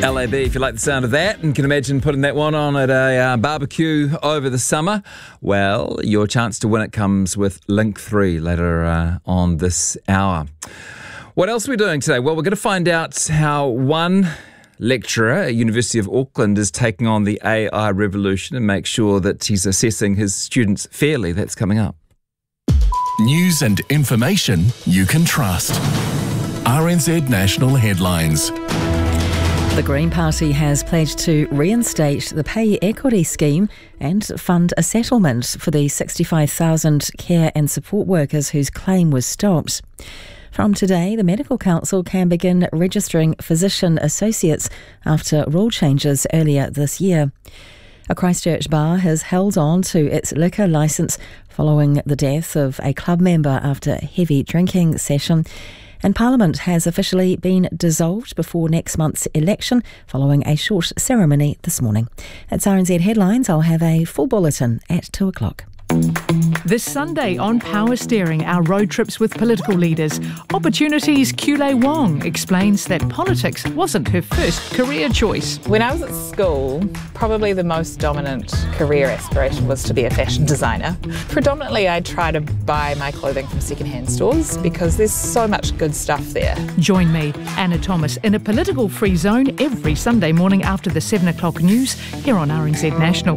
LAB, if you like the sound of that and can imagine putting that one on at a barbecue over the summer, well, your chance to win it comes with Link 3 later on this hour. What else are we doing today? Well, we're going to find out how one lecturer at University of Auckland is taking on the AI revolution and make sure that he's assessing his students fairly. That's coming up. News and information you can trust. RNZ National Headlines. The Green Party has pledged to reinstate the pay equity scheme and fund a settlement for the 65,000 care and support workers whose claim was stopped. From today, the Medical Council can begin registering physician associates after rule changes earlier this year. A Christchurch bar has held on to its liquor licence following the death of a club member after a heavy drinking session. And Parliament has officially been dissolved before next month's election following a short ceremony this morning. That's RNZ Headlines. I'll have a full bulletin at 2 o'clock. This Sunday on Power Steering, our road trips with political leaders. Opportunities Kule Wong explains that politics wasn't her first career choice. When I was at school, probably the most dominant career aspiration was to be a fashion designer. Predominantly, I try to buy my clothing from secondhand stores because there's so much good stuff there. Join me, Anna Thomas, in a political free zone every Sunday morning after the 7 o'clock news here on RNZ National.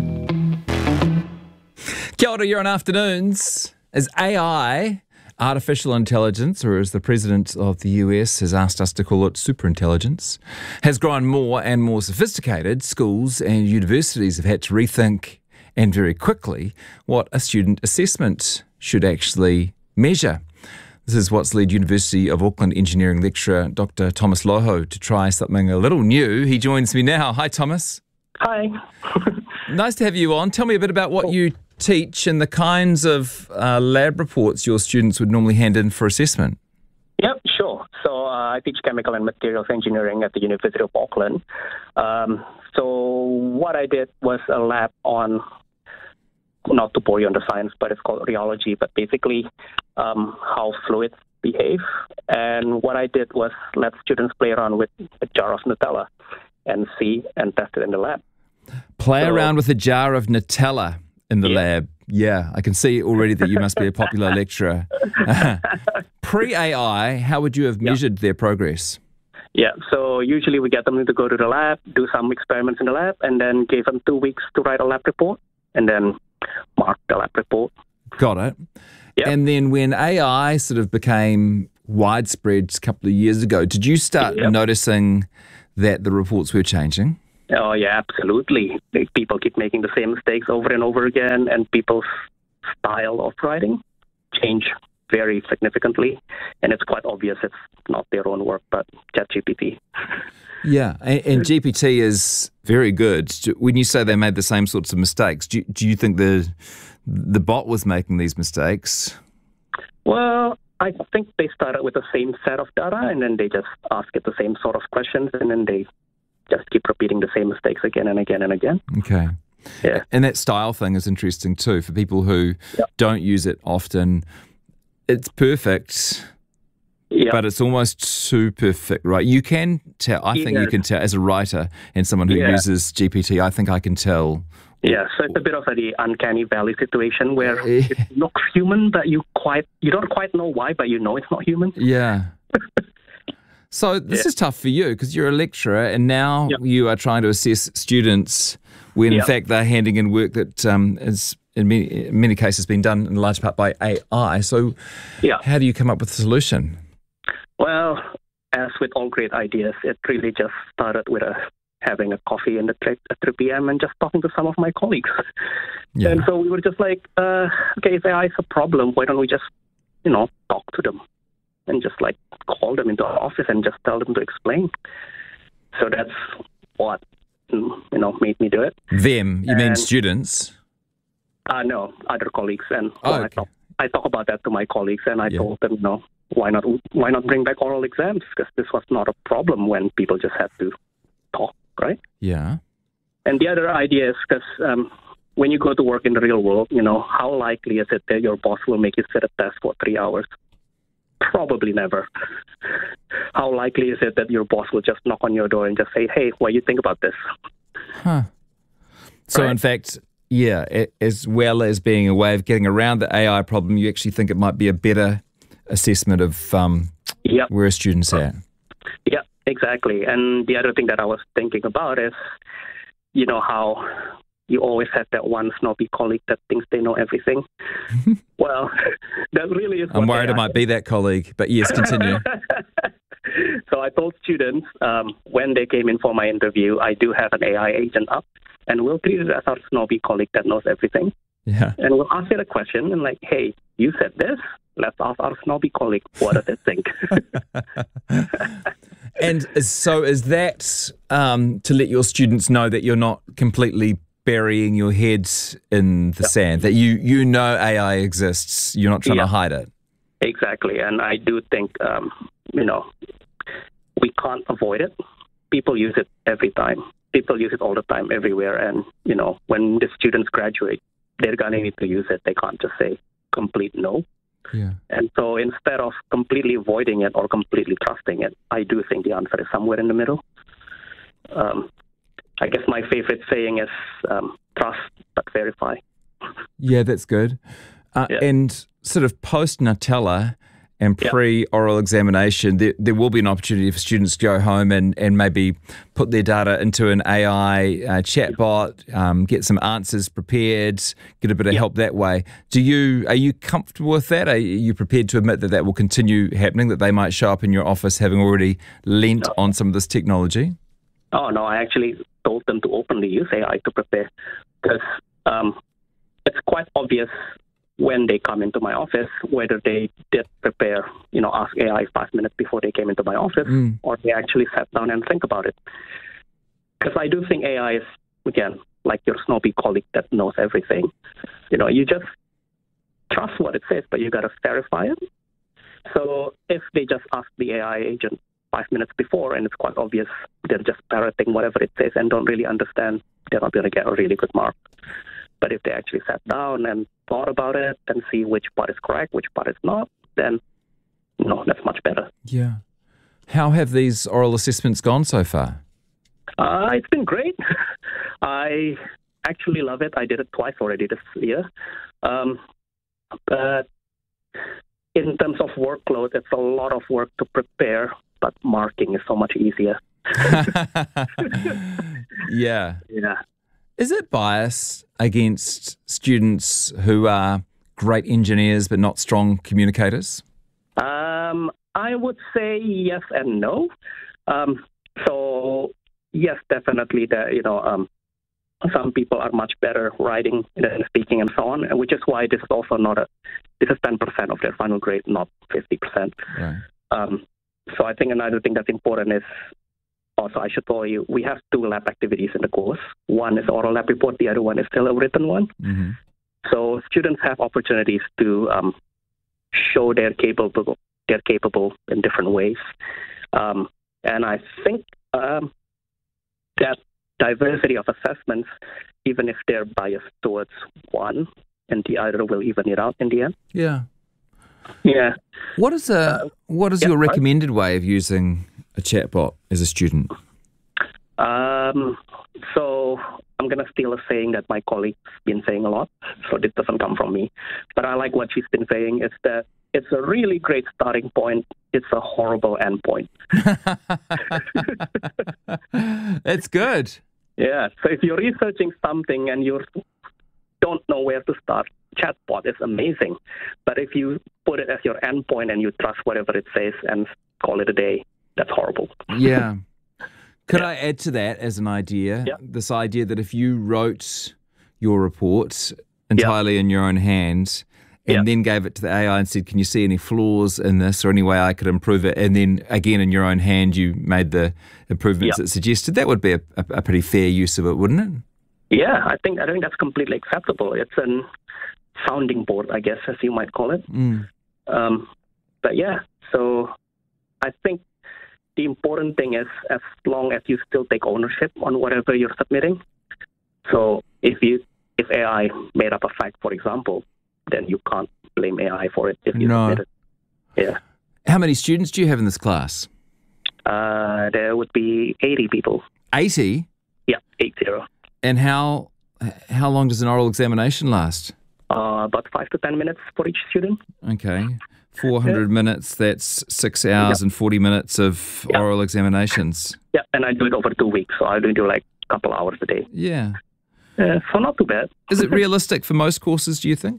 Kia ora, you're on Afternoons. As AI, artificial intelligence, or as the President of the US has asked us to call it superintelligence, has grown more and more sophisticated, schools and universities have had to rethink, and very quickly, what a student assessment should actually measure. This is what's led University of Auckland engineering lecturer Dr. Thomas Loho to try something a little new. He joins me now. Hi, Thomas. Hi. Nice to have you on. Tell me a bit about what you teach and the kinds of lab reports your students would normally hand in for assessment. Yep, sure. So I teach chemical and materials engineering at the University of Auckland. So what I did was a lab on, not to bore you on the science, but it's called rheology, but basically how fluids behave. And what I did was let students play around with a jar of Nutella and see and test it in the lab. Play around with a jar of Nutella in the lab. Yeah, I can see already that you must be a popular lecturer. Pre-AI, how would you have measured their progress? Yeah, so usually we get them to go to the lab, do some experiments in the lab, and then give them 2 weeks to write a lab report, and then mark the lab report. Got it. Yep. And then when AI sort of became widespread a couple of years ago, did you start noticing that the reports were changing? Oh, yeah, absolutely. People keep making the same mistakes over and over again, and people's style of writing change very significantly. And it's quite obvious it's not their own work, but ChatGPT. Yeah, and GPT is very good. When you say they made the same sorts of mistakes, do you think the bot was making these mistakes? Well, I think they started with the same set of data, and then they just ask it the same sort of questions, and then they just keep repeating the same mistakes again and again and again. Okay. Yeah. And that style thing is interesting too. For people who don't use it often, it's perfect, but it's almost too perfect, right? You can tell, I think you can tell as a writer and someone who uses GPT, I think I can tell. Yeah, so it's a bit of the uncanny valley situation where it looks human, but you don't quite know why, but you know it's not human. Yeah. So this is tough for you because you're a lecturer and now you are trying to assess students when in fact they're handing in work that is in many cases been done in large part by AI. So how do you come up with a solution? Well, as with all great ideas, it really just started with having a coffee at 3 p.m. and just talking to some of my colleagues. Yeah. And so we were just like, okay, if AI is a problem, why don't we just, talk to them? And just call them into our office and just tell them to explain. So that's what, made me do it. Them? You mean students? No, other colleagues. And I talk about that to my colleagues, and I told them, why not bring back oral exams? Because this was not a problem when people just had to talk, right? Yeah. And the other idea is because when you go to work in the real world, how likely is it that your boss will make you sit a test for 3 hours? Probably never. How likely is it that your boss will just knock on your door and just say, hey, what do you think about this? So, Right. in fact, as well as being a way of getting around the AI problem, you actually think it might be a better assessment of Yep. where a student's at. Yeah, exactly. And the other thing that I was thinking about is, you know, how you always have that one snobby colleague that thinks they know everything. Well, that really is. I'm what worried it AI might be that colleague, but yes, continue. So I told students when they came in for my interview, I do have an AI agent up, and we'll treat it as our snobby colleague that knows everything. Yeah. And we'll ask it a question and like, hey, you said this. Let's ask our snobby colleague, what does it think? And so is that to let your students know that you're not completely burying your head in the sand, that you know AI exists, you're not trying to hide it? Exactly. And I do think, we can't avoid it. People use it every time. People use it all the time, everywhere. And, when the students graduate, they're going to need to use it. They can't just say complete no. Yeah. And so instead of completely avoiding it or completely trusting it, I do think the answer is somewhere in the middle. I guess my favorite saying is trust but verify. Yeah, that's good. And sort of post-Nutella and pre-oral examination, there will be an opportunity for students to go home and maybe put their data into an AI chatbot, get some answers prepared, get a bit of help that way. Are you comfortable with that? Are you prepared to admit that will continue happening, that they might show up in your office having already lent on some of this technology? Oh, no, I actually told them to openly use AI to prepare, because it's quite obvious when they come into my office whether they did prepare, ask AI 5 minutes before they came into my office, or they actually sat down and think about it. Because I do think AI is, again, like your snobby colleague that knows everything. You just trust what it says, but you got to verify it. So if they just ask the AI agent 5 minutes before and it's quite obvious they're just parroting whatever it says and don't really understand, they're not going to get a really good mark. But if they actually sat down and thought about it and see which part is correct, which part is not, then that's much better. Yeah. How have these oral assessments gone so far? It's been great. I actually love it. I did it twice already this year. But in terms of workload, it's a lot of work to prepare, but marking is so much easier. Yeah. Yeah. Is it bias against students who are great engineers but not strong communicators? I would say yes and no. So yes, definitely. Some people are much better writing than speaking and so on, which is why this is also this is 10% of their final grade, not 50%. Right. So I think another thing that's important is, also, I should tell you, we have 2 lab activities in the course. One is oral lab report, the other one is still a written one. Mm-hmm. So students have opportunities to show they're capable in different ways. And I think that diversity of assessments, even if they're biased towards one, and the other will even it out in the end. Yeah. Yeah. What is your recommended way of using a chatbot as a student? So I'm going to steal a saying that my colleague's been saying a lot, so this doesn't come from me. But I like what she's been saying, is that it's a really great starting point. It's a horrible end point. That's good. Yeah. So if you're researching something and you don't know where to start, chatbot is amazing. But if you put it as your end point and you trust whatever it says and call it a day, that's horrible. Yeah. Could I add to that as an idea? Yeah. This idea that if you wrote your report entirely in your own hand and then gave it to the AI and said, can you see any flaws in this or any way I could improve it? And then again, in your own hand, you made the improvements it suggested. That would be a pretty fair use of it, wouldn't it? Yeah, I think that's completely acceptable. It's a sounding board, I guess, as you might call it. But yeah, so I think the important thing is, as long as you still take ownership on whatever you're submitting. So if AI made up a fact, for example, then you can't blame AI for it if you submit it. Yeah. How many students do you have in this class? There would be 80 people. 80? Yeah, 80. And how long does an oral examination last? About 5 to 10 minutes for each student. Okay. 400 minutes, that's 6 hours and 40 minutes of oral examinations. Yeah, and I do it over 2 weeks, so I do like a couple hours a day. Yeah. So not too bad. Is it realistic for most courses, do you think?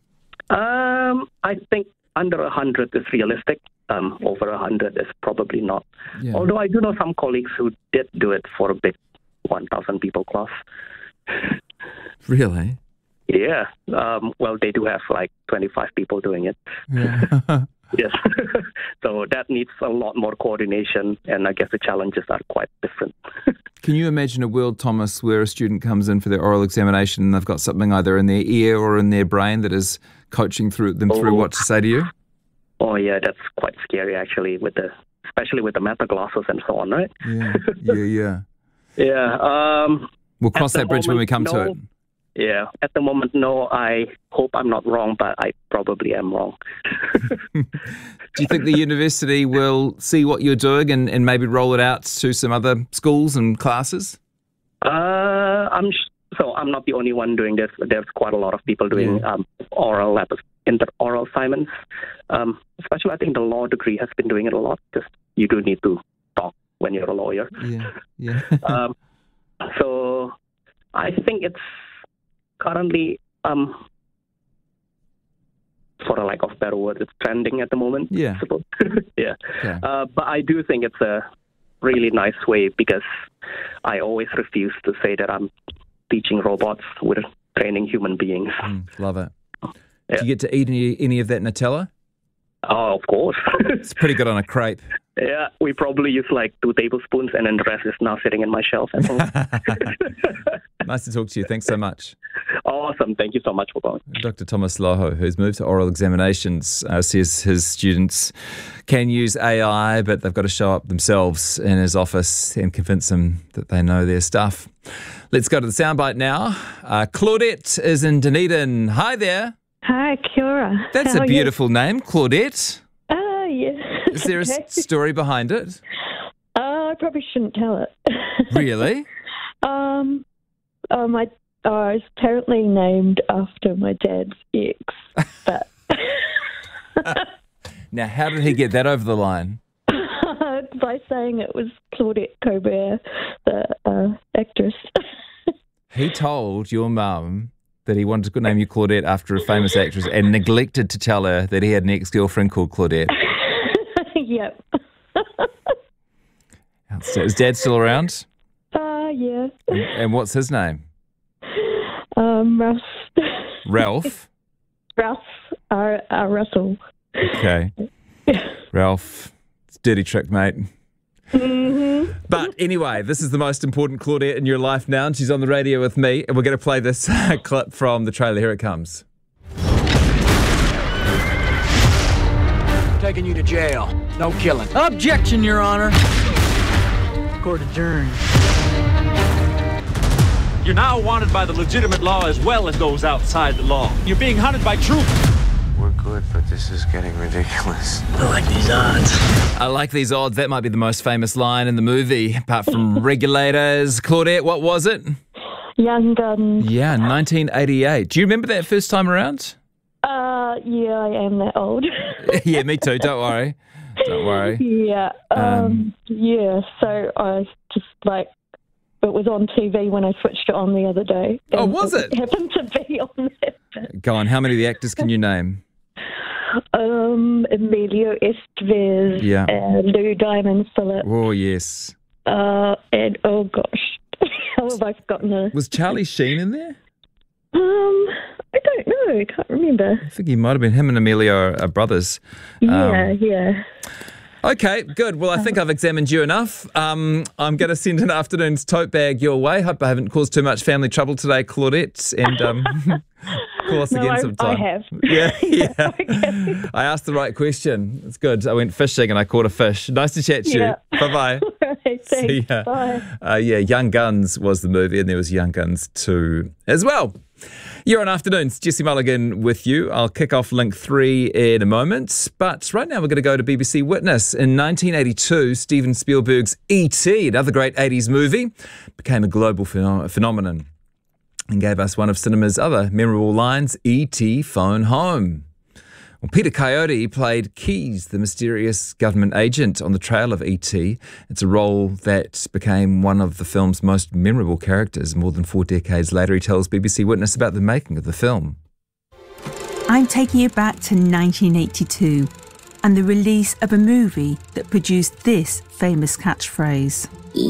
I think under 100 is realistic. Over 100 is probably not. Yeah. Although I do know some colleagues who did do it for a big 1,000 people class. Really? Yeah. Well, they do have like 25 people doing it. Yeah. Yes. So that needs a lot more coordination, and I guess the challenges are quite different. Can you imagine a world, Thomas, where a student comes in for their oral examination and they've got something either in their ear or in their brain that is coaching through what to say to you? Oh, yeah, that's quite scary, actually, especially with the meta glasses and so on, right? Yeah. Yeah. We'll cross that bridge when we come to it. Yeah. At the moment, no. I hope I'm not wrong, but I probably am wrong. Do you think the university will see what you're doing and maybe roll it out to some other schools and classes? I'm not the only one doing this. There's quite a lot of people doing inter-oral assignments. Especially, I think the law degree has been doing it a lot because you do need to talk when you're a lawyer. Yeah. So I think it's currently, for a lack of better word, it's trending at the moment. Yeah. I suppose. Yeah. Okay. But I do think it's a really nice way because I always refuse to say that I'm teaching robots. We're training human beings. Love it. Yeah. Do you get to eat any of that Nutella? Oh, of course. It's pretty good on a crepe. Yeah, we probably use like 2 tablespoons, and then the rest is now sitting in my shelf at home. Nice to talk to you. Thanks so much. Awesome. Thank you so much for calling. Dr. Thomas Loho, who's moved to oral examinations, says his students can use AI, but they've got to show up themselves in his office and convince them that they know their stuff. Let's go to the soundbite now. Claudette is in Dunedin. Hi there. Hi, kia ora. That's a beautiful name, Claudette. Yeah. Is there a story behind it? I probably shouldn't tell it. Really? I was apparently named after my dad's ex, but Now, how did he get that over the line? by saying it was Claudette Colbert, the actress. He told your mum that he wanted to name you Claudette after a famous actress and neglected to tell her that he had an ex-girlfriend called Claudette. Yep. Is Dad still around? Yeah. And what's his name? Russ. Ralph? Russell. Okay. Ralph, it's a dirty trick, mate. Mm-hmm. But anyway, this is the most important Claudette in your life now, and she's on the radio with me, and we're going to play this clip from the trailer. Here it comes. Taking you to jail. No killing. Objection, Your Honor. Court adjourned. You're now wanted by the legitimate law as well as those outside the law. You're being hunted by truth. We're good, but this is getting ridiculous. I like these odds. I like these odds. That might be the most famous line in the movie, apart from Regulators. Claudette, what was it? Young Guns. Yeah, 1988. Do you remember that first time around? Yeah, I am that old. Yeah, me too. Don't worry. Don't worry. Yeah. Yeah, so I just it was on TV when I switched it on the other day. Oh, was it? It happened to be on that. Go on. How many of the actors can you name? Emilio Estevez, Yeah. Lou Diamond Phillips, Oh, yes. and oh gosh, how have I forgotten Was Charlie Sheen in there? I don't know. I can't remember. I think he might have been. Him and Emilio are brothers. Yeah. Okay, good. Well, I think I've examined you enough. I'm going to send an afternoon's tote bag your way. Hope I haven't caused too much family trouble today, Claudette. And call us again sometime. I have. Yeah. Okay. I asked the right question. It's good. I went fishing and I caught a fish. Nice to chat to you. Bye-bye. Thanks. See ya. Bye. Young Guns was the movie, and there was Young Guns 2 as well. You're on Afternoons. Jesse Mulligan with you. I'll kick off Link 3 in a moment. But right now we're going to go to BBC Witness. In 1982, Steven Spielberg's E.T., another great 80s movie, became a global phenomenon and gave us one of cinema's other memorable lines, E.T. phone home. Well, Peter Coyote played Keys, the mysterious government agent on the trail of E.T. It's a role that became one of the film's most memorable characters. More than 4 decades later, he tells BBC Witness about the making of the film. I'm taking you back to 1982 and the release of a movie that produced this famous catchphrase.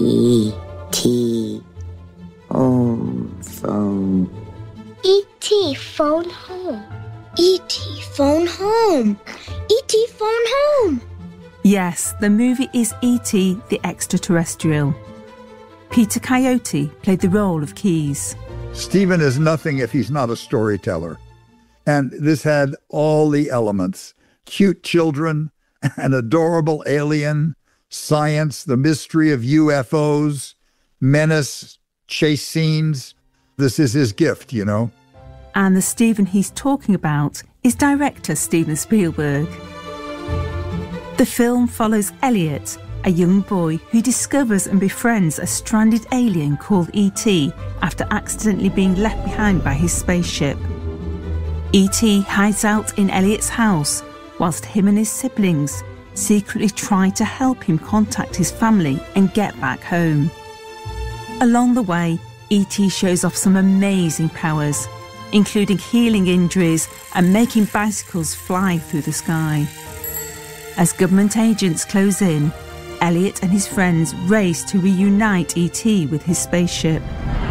E.T. home phone. E.T. phone home. E.T. phone home. E.T. phone home. Yes, the movie is E.T. the Extraterrestrial. Peter Coyote played the role of Keys. Steven is nothing if he's not a storyteller. And this had all the elements. Cute children, an adorable alien, science, the mystery of UFOs, menace, chase scenes. This is his gift, you know. And the Steven he's talking about is director Steven Spielberg. The film follows Elliot, a young boy who discovers and befriends a stranded alien called E.T. after accidentally being left behind by his spaceship. E.T. hides out in Elliot's house whilst him and his siblings secretly try to help him contact his family and get back home. Along the way, E.T. shows off some amazing powers, including healing injuries and making bicycles fly through the sky. As government agents close in, Elliot and his friends race to reunite E.T. with his spaceship.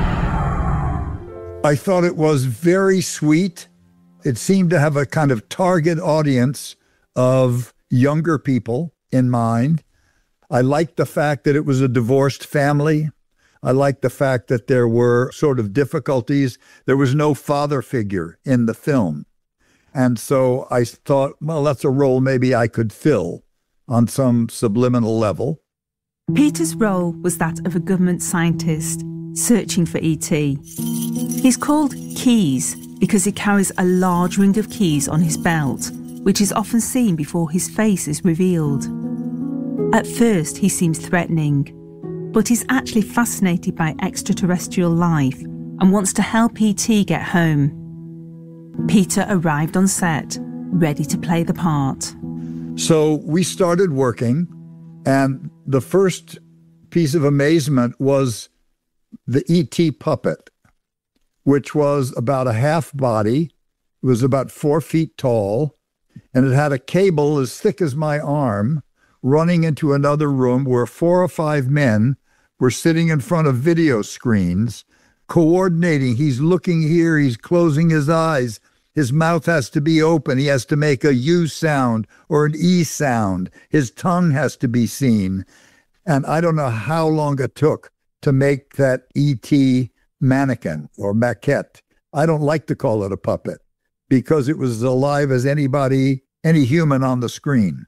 I thought it was very sweet. It seemed to have a kind of target audience of younger people in mind. I liked the fact that it was a divorced family. I liked the fact that there were sort of difficulties. There was no father figure in the film. And so I thought, well, that's a role maybe I could fill on some subliminal level. Peter's role was that of a government scientist searching for E.T. He's called Keys because he carries a large ring of keys on his belt, which is often seen before his face is revealed. At first, he seems threatening, but he's actually fascinated by extraterrestrial life and wants to help E.T. get home. Peter arrived on set, ready to play the part. So we started working, and the first piece of amazement was the E.T. puppet, which was about a half body. It was about 4 feet tall, and it had a cable as thick as my arm running into another room where 4 or 5 men were sitting in front of video screens, coordinating. He's looking here, he's closing his eyes. His mouth has to be open. He has to make a U sound or an E sound. His tongue has to be seen. And I don't know how long it took to make that E.T. mannequin or maquette. I don't like to call it a puppet because it was as alive as anybody, any human on the screen.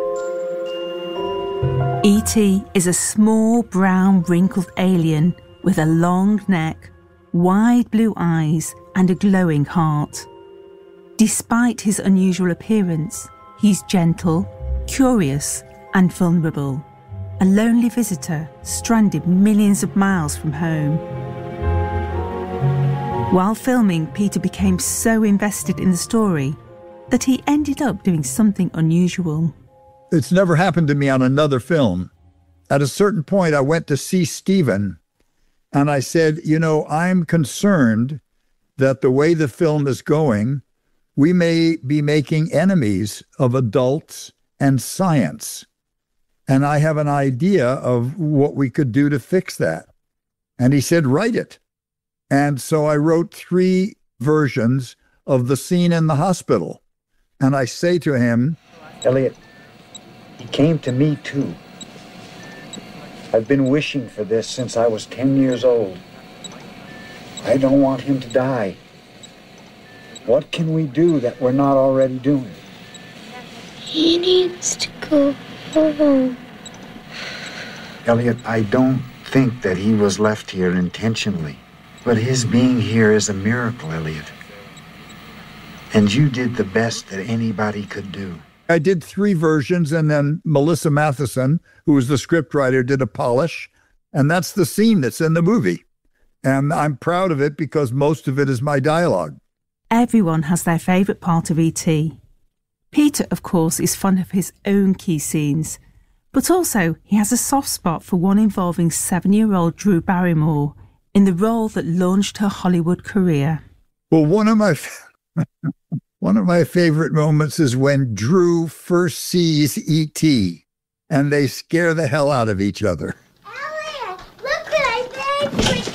E.T. is a small, brown, wrinkled alien with a long neck, wide blue eyes, and a glowing heart. Despite his unusual appearance, he's gentle, curious, and vulnerable. A lonely visitor stranded millions of miles from home. While filming, Peter became so invested in the story that he ended up doing something unusual. It's never happened to me on another film. At a certain point, I went to see Steven, and I said, you know, I'm concerned that the way the film is going, we may be making enemies of adults and science. And I have an idea of what we could do to fix that. And he said, write it. And so I wrote 3 versions of the scene in the hospital. And I say to him, Elliot, he came to me too. I've been wishing for this since I was 10 years old. I don't want him to die. What can we do that we're not already doing? He needs to go home. Elliot, I don't think that he was left here intentionally. But his being here is a miracle, Elliot. And you did the best that anybody could do. I did 3 versions, and then Melissa Matheson, who was the scriptwriter, did a polish. And that's the scene that's in the movie. And I'm proud of it because most of it is my dialogue. Everyone has their favourite part of E.T. Peter, of course, is fond of his own key scenes, but also he has a soft spot for one involving 7-year-old Drew Barrymore in the role that launched her Hollywood career. Well, one of my favorite moments is when Drew first sees E.T. and they scare the hell out of each other. Elliot, look what I made for